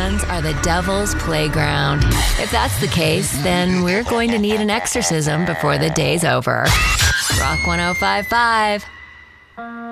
hands are the devil's playground. If that's the case, then we're going to need an exorcism before the day's over. Rock 105.5.